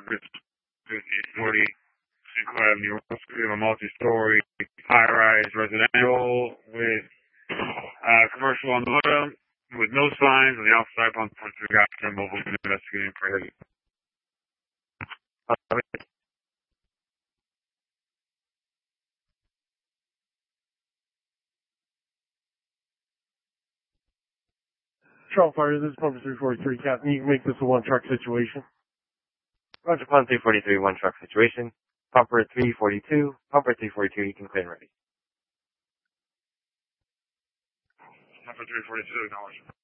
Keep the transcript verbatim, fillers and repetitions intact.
eight forty Sinclair Avenue. We have a multi-story high-rise residential with uh, commercial on the bottom with no signs on the outside. One point three got them mobile investigating for you. Charles Fire, this is Pumper three forty-three, Captain. You can make this a one-truck situation. Roger, Pumper three forty-three, one-truck situation. Pumper three forty-two, Pumper three forty-two, you can clear ready. Pumper three forty-two, acknowledge.